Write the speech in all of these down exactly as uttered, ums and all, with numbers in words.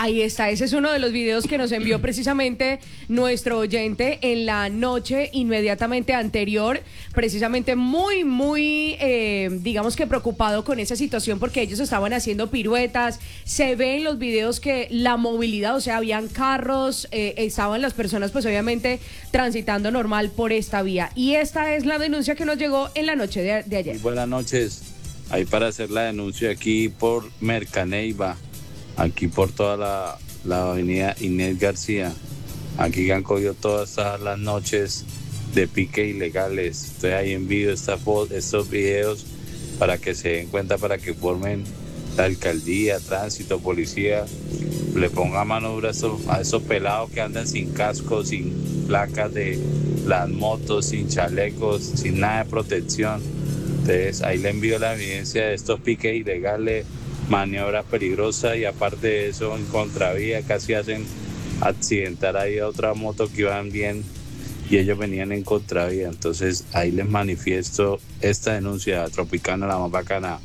Ahí está, ese es uno de los videos que nos envió precisamente nuestro oyente en la noche inmediatamente anterior, precisamente muy, muy, eh, digamos que preocupado con esa situación porque ellos estaban haciendo piruetas. Se ve en los videos que la movilidad, o sea, habían carros, eh, estaban las personas pues obviamente transitando normal por esta vía. Y esta es la denuncia que nos llegó en la noche de, de ayer. Muy buenas noches, ahí para hacer la denuncia aquí por Mercaneiva. Aquí por toda la, la avenida Inés García. Aquí han cogido todas estas las noches de pique ilegales. Estoy ahí envío esta foto, estos videos para que se den cuenta, para que formen la alcaldía, tránsito, policía. Le ponga mano dura a esos, a esos pelados que andan sin casco, sin placas de las motos, sin chalecos, sin nada de protección. Entonces ahí le envío la evidencia de estos piques ilegales, maniobra peligrosa, y aparte de eso en contravía casi hacen accidentar ahí a otra moto que iban bien y ellos venían en contravía. Entonces ahí les manifiesto esta denuncia. Tropicana, la más bacana,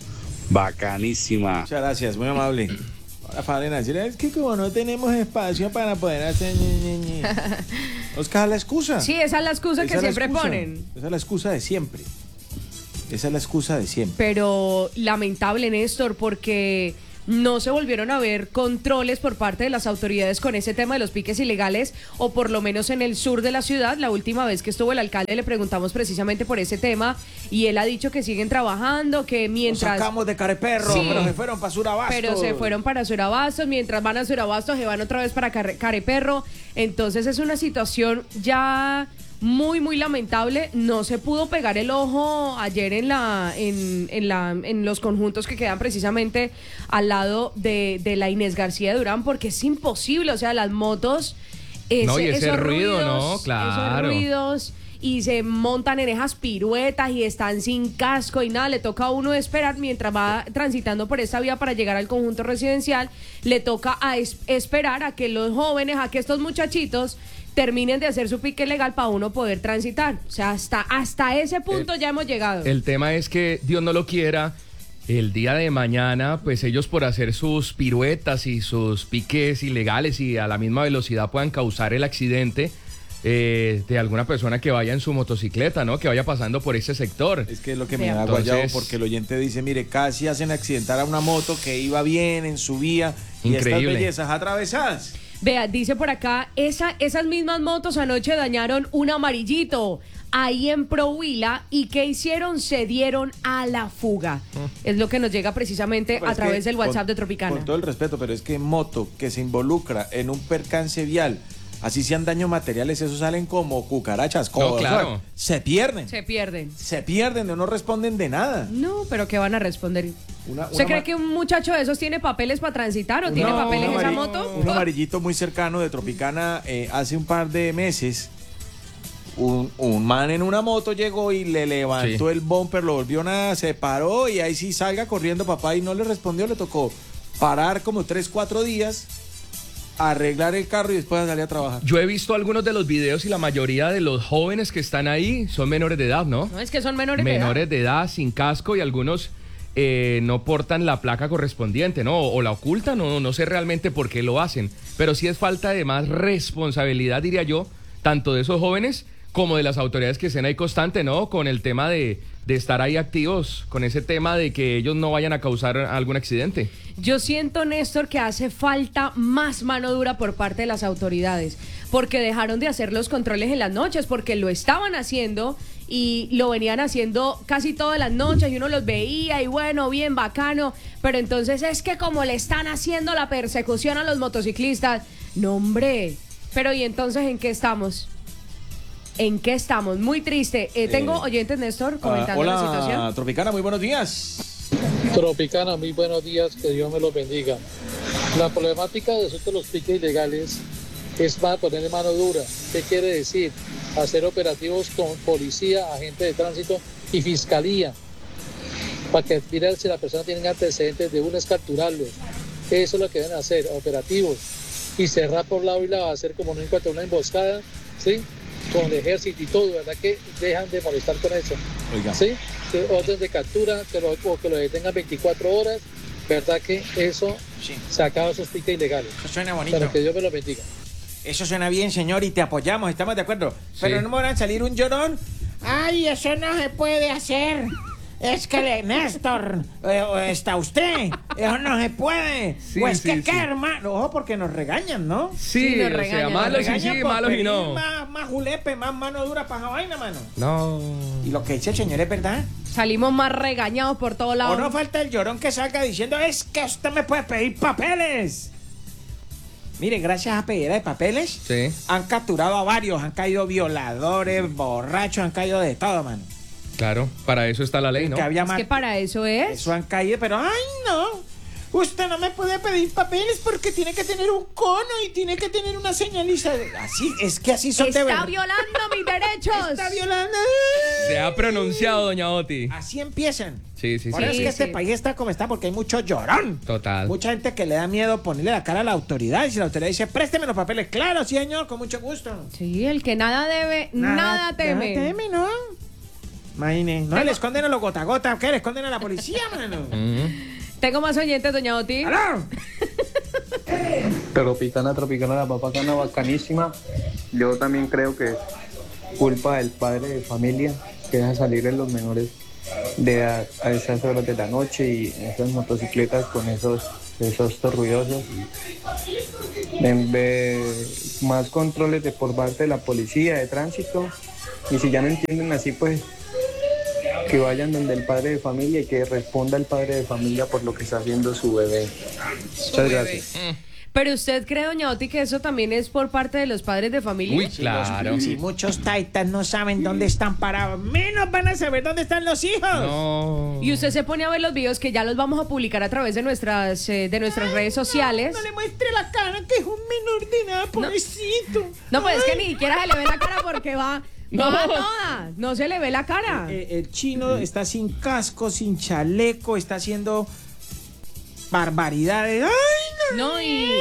bacanísima. Muchas gracias, muy amable. Ahora Fabián, es que como no tenemos espacio para poder hacer ñe, ñe, ñe. Oscar, la excusa. Sí, esa es la excusa esa que siempre excusa. ponen. Esa es la excusa de siempre. Esa es la excusa de siempre. Pero lamentable, Néstor, porque no se volvieron a ver controles por parte de las autoridades con ese tema de los piques ilegales, o por lo menos en el sur de la ciudad. La última vez que estuvo el alcalde le preguntamos precisamente por ese tema y él ha dicho que siguen trabajando, que mientras... Nos sacamos de Careperro, sí, pero se fueron para Surabastos. Pero se fueron para Surabastos, mientras van a Surabastos se van otra vez para Care- Careperro. Entonces es una situación ya... muy, muy lamentable. No se pudo pegar el ojo ayer en la en, en la en los conjuntos que quedan precisamente al lado de, de la Inés García de Durán, porque es imposible, o sea, las motos, ese, no, y ese esos ruido, ruidos, ¿no? Claro. Esos ruidos, y se montan en esas piruetas y están sin casco y nada, le toca a uno esperar mientras va transitando por esta vía para llegar al conjunto residencial, le toca a es, esperar a que los jóvenes, a que estos muchachitos terminen de hacer su pique legal para uno poder transitar. O sea, hasta, hasta ese punto el, ya hemos llegado. El tema es que, Dios no lo quiera, el día de mañana, pues ellos por hacer sus piruetas y sus piques ilegales y a la misma velocidad puedan causar el accidente eh, de alguna persona que vaya en su motocicleta, ¿no? Que vaya pasando por ese sector. Es que es lo que me da guayado, Entonces, porque el oyente dice, mire, casi hacen accidentar a una moto que iba bien en su vía. Increíble. Y estas bellezas atravesadas. Vea, dice por acá, esa, esas mismas motos anoche dañaron un amarillito ahí en Prohuila, y ¿qué hicieron? Se dieron a la fuga. Es lo que nos llega precisamente No, a es través que, del WhatsApp con, de Tropicana. Con todo el respeto, pero es que moto que se involucra en un percance vial, así sean daños materiales, esos salen como cucarachas. No, claro. O sea, se pierden. Se pierden. Se pierden, no responden de nada. No, pero ¿qué van a responder? Una, ¿Usted una cree ma- que un muchacho de esos tiene papeles para transitar o una- tiene papeles un esa amari- moto? Un amarillito muy cercano de Tropicana, eh, hace un par de meses, un, un man en una moto llegó y le levantó Sí. el bumper, lo volvió nada, se paró y ahí sí salga corriendo papá, y no le respondió, le tocó parar como tres, cuatro días, arreglar el carro y después salir a trabajar. Yo he visto algunos de los videos y la mayoría de los jóvenes que están ahí son menores de edad, ¿no? No, es que son menores, Menores de edad. de edad, sin casco, y algunos eh, no portan la placa correspondiente, ¿no? O, o la ocultan, o no sé realmente por qué lo hacen. Pero sí es falta de más responsabilidad, diría yo, tanto de esos jóvenes como de las autoridades que estén ahí constante, ¿no? Con el tema de, de estar ahí activos, con ese tema de que ellos no vayan a causar algún accidente. Yo siento, Néstor, que hace falta más mano dura por parte de las autoridades, porque dejaron de hacer los controles en las noches, porque lo estaban haciendo y lo venían haciendo casi todas las noches y uno los veía y bueno, bien bacano, pero entonces es que como le están haciendo la persecución a los motociclistas, no hombre, pero ¿y entonces en qué estamos? ¿En qué estamos? Muy triste. Eh, tengo Eh, oyentes, Néstor, comentando Ah, hola, la situación. Tropicana, muy buenos días. Tropicana, muy buenos días, que Dios me los bendiga. La problemática de esos de los piques ilegales es para ponerle mano dura. ¿Qué quiere decir? Hacer operativos con policía, agente de tránsito y fiscalía, para que miren si la persona tiene antecedentes de uno, es capturarlos. Eso es lo que deben hacer, operativos. Y cerrar por lado y lado, hacer como no encuentra una emboscada, ¿sí? Con el ejército y todo, ¿verdad? Que dejan de molestar con eso. Oiga. ¿Sí? Que orden de captura, que lo, o que lo detengan veinticuatro horas ¿Verdad que eso Sí. se acaba esos piques ilegales? Eso suena bonito. Pero que Dios me lo bendiga. Eso suena bien, señor, y te apoyamos, estamos de acuerdo. Pero Sí. no me van a salir un llorón. Ay, eso no se puede hacer. Es que le, Néstor, eh, está usted. Eso no se puede. Sí, pues sí, que sí. qué, hermano. Ojo, porque nos regañan, ¿no? Sí, Sí, nos o sea, regañan, nos malos y Regañan sí, por malos y pedir no. Más, más julepe, más mano dura para esa vaina, mano. No. Y lo que dice el señor es verdad. Salimos más regañados por todos O lados. no falta el llorón que salga diciendo, es que usted me puede pedir papeles. Mire, gracias a pedida de papeles, Sí. han capturado a varios, han caído violadores, borrachos, han caído de todo, mano. Claro, para eso está la ley, ¿no? Que había Es más. que para eso es. Eso han caído, pero ¡ay, no! Usted no me puede pedir papeles porque tiene que tener un cono y tiene que tener una señaliza. Así, es que así son de Está verdad. violando mis derechos. Está violando. Se ha pronunciado, doña Oti. Así empiezan. Sí, sí, Por sí. eso es Sí, que este sí. país está como está, porque hay mucho llorón. Total. Mucha gente que le da miedo ponerle la cara a la autoridad. Y si la autoridad dice, présteme los papeles, claro, sí, señor, con mucho gusto. Sí, el que nada debe, nada, teme. Nada teme, ¿no? Imagine. No Tengo- le esconden a los gota a gota. ¿Qué? Le esconden a la policía, mano. Mm. Tengo más oyentes, doña Oti. ¡Aló! Tropicana, tropicana, la papacana bacanísima. Yo también creo que es culpa del padre de familia que deja salir a los menores de edad a esas horas de la noche y esas motocicletas con esos, esos ruidosos. En vez más controles de por parte de la policía de tránsito, y si ya no entienden así, pues que vayan donde el padre de familia y que responda el padre de familia por lo que está haciendo su bebé. Muchas gracias. Pero usted cree, doña Oti, que eso también es por parte de los padres de familia. Uy, claro. Si muchos taitas no saben dónde están parados, menos van a saber dónde están los hijos. No. Y usted se pone a ver los videos que ya los vamos a publicar a través de nuestras eh, de nuestras redes sociales. No le muestre la cara que es un menor de edad, pobrecito. No, pues es que ni siquiera se le ve la cara porque va, no. va toda. No se le ve la cara. Eh, el chino está sin casco, sin chaleco, está haciendo barbaridades. ¡Ay, no! No, y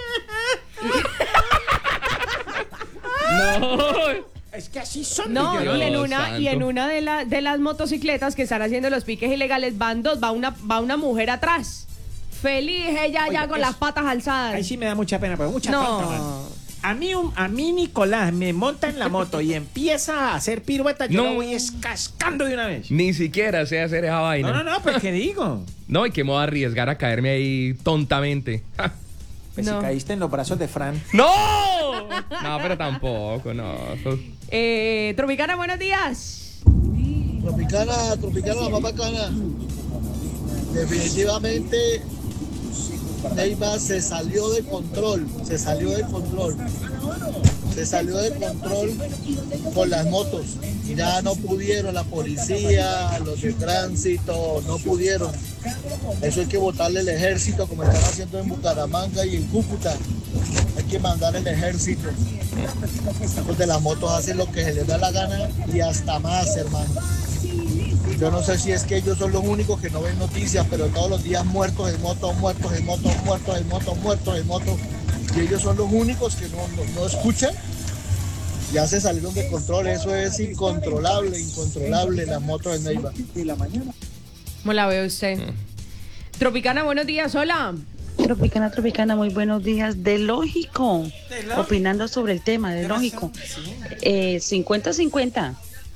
No. Es que así son. no, de y en Dios una y en santo. una de, la, de las motocicletas que están haciendo los piques ilegales van dos, va una va una mujer atrás. Feliz ella Oiga, ya con eso- las patas alzadas. Ahí sí me da mucha pena, pero mucha No. tonta, mano. A mí, un- a mí Nicolás me monta en la moto y empieza a hacer piruetas, yo No. lo voy escascando de una vez. Ni siquiera sé hacer esa vaina. No, no, no, pero ¿qué digo? No, y que me voy a arriesgar a caerme ahí tontamente. Ja. Pues No. si caíste en los brazos de Fran. ¡No! No, pero tampoco, no. Eso- Eh, Tropicana, buenos días. Tropicana, Tropicana, la más bacana. Definitivamente, Neiva se salió de control, se salió de control. Se salió de control con las motos. Ya no pudieron, la policía, los de tránsito, no pudieron. Eso hay que botarle el ejército, como están haciendo en Bucaramanga y en Cúcuta. Hay que mandar el ejército. Los de las motos hacen lo que se les da la gana y hasta más, hermano. Yo no sé si es que ellos son los únicos que no ven noticias, pero todos los días muertos en moto, muertos en moto, muertos en moto, muertos en moto. Y ellos son los únicos que no, no, no escuchan. Ya se salieron de control, eso es incontrolable, incontrolable, las motos de Neiva. ¿Cómo la ve usted? Tropicana, buenos días, hola. Tropicana, Tropicana, muy buenos días. De lógico, opinando sobre el tema, de lógico. Eh, cincuenta cincuenta.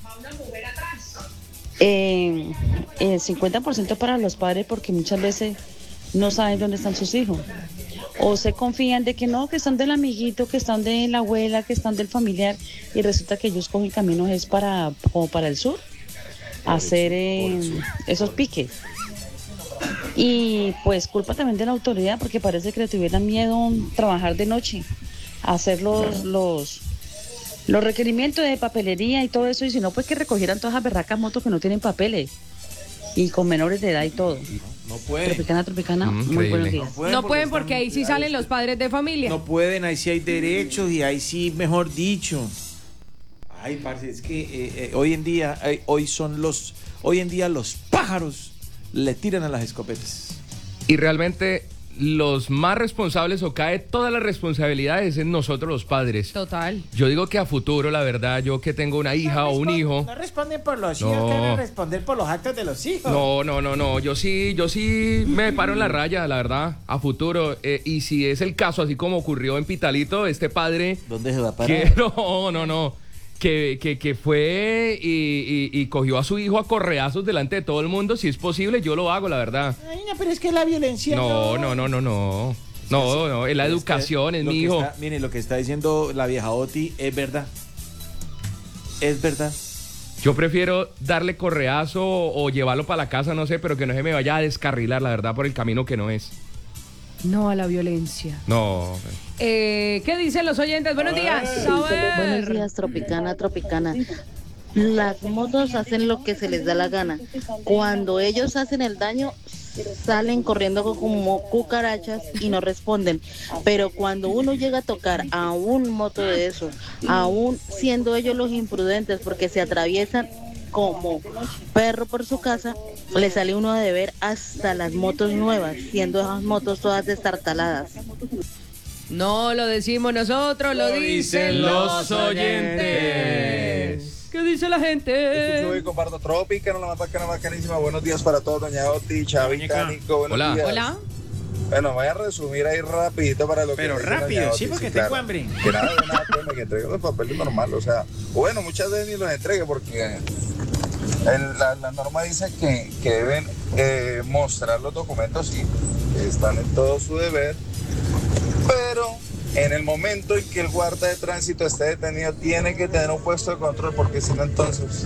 Eh, eh, cincuenta por ciento para los padres porque muchas veces no saben dónde están sus hijos. O se confían de que no, que están del amiguito, que están de la abuela, que están del familiar, y resulta que ellos cogen caminos es para, como para el sur, a hacer eh, esos piques. Y pues culpa también de la autoridad porque parece que le tuvieran miedo trabajar de noche, hacer los, los, los requerimientos de papelería y todo eso, y si no, pues que recogieran todas esas berracas motos que no tienen papeles y con menores de edad y todo. No pueden. Tropicana, Tropicana, Mm, muy increíble. buenos días. No pueden porque están- ahí sí salen los padres de familia. No pueden, ahí sí hay derechos y ahí sí, mejor dicho. Ay, parce, es que eh, eh, hoy en día, eh, hoy son los, hoy en día los pájaros le tiran a las escopetas. Y realmente los más responsables o cae todas las responsabilidades en nosotros los padres. Total. Yo digo que a futuro, la verdad, yo que tengo una hija No o un respon- hijo. No responden por los hijos, No. que van a responder por los actos de los hijos. No, no, no, no. Yo sí, yo sí me paro en la raya, la verdad, a futuro. Eh, y si es el caso, así como ocurrió en Pitalito, este padre. ¿Dónde se va a parar? Que no, no, no. Que, que, que fue y, y- y cogió a su hijo a correazos delante de todo el mundo. Si es posible, yo lo hago, la verdad. Ay, no, pero es que la violencia No, no, no, no, no. No, no, es la Es que educación, es lo mi que hijo. está- mire, lo que está diciendo la vieja Oti es verdad. Es verdad. Yo prefiero darle correazo o, o llevarlo para la casa, no sé, pero que no se me vaya a descarrilar, la verdad, por el camino que no es. No a la violencia. No. Eh, ¿Qué dicen los oyentes? Buenos días. A ver. Buenos días, Tropicana, Tropicana. Las motos hacen lo que se les da la gana. Cuando ellos hacen el daño, salen corriendo como cucarachas y no responden. Pero cuando uno llega a tocar a un moto de esos, aún siendo ellos los imprudentes porque se atraviesan como perro por su casa, le sale uno a deber hasta las motos nuevas, siendo esas motos todas destartaladas. No lo decimos nosotros, lo, dicen los oyentes. ¿Qué dice la gente? Yo comparto Trópica, no la más bacana, bacanísima. Buenos días para todos, doña Oti, Chavita, Nico, buenos Hola. días. Hola. Bueno, voy a resumir ahí rapidito para lo que Pero me dice rápido, doña sí, Oti, porque claro. tengo hambre. Que nada, de nada, pues, que entreguen los papeles normal, o sea, bueno, muchas veces ni los entregue porque el- la, la norma dice que, que deben eh, mostrar los documentos, sí, que están en todo su deber, pero en el momento en que el guarda de tránsito esté detenido, tiene que tener un puesto de control, porque si no, entonces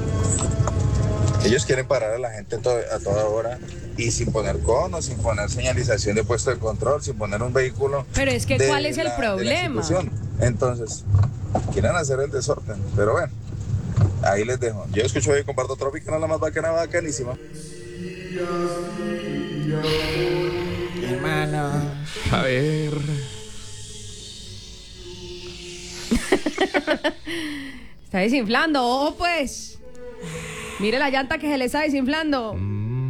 ellos quieren parar a la gente to- a toda hora y sin poner conos, sin poner señalización de puesto de control, sin poner un vehículo. Pero es que, de ¿cuál es el la- de la problema? institución. Entonces, quieren hacer el desorden, pero bueno, ahí les dejo. Yo escucho y comparto Trópica, no la más bacana, bacanísima. Hermano. A ver. Está desinflando, ojo pues. Mire la llanta que se le está desinflando. Mm.